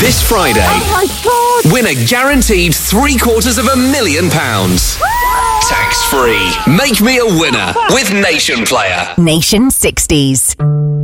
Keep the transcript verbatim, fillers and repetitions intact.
This Friday, Oh my God! win a guaranteed three quarters of a million pounds. Tax free. Make me a winner with Nation Player. Nation sixties.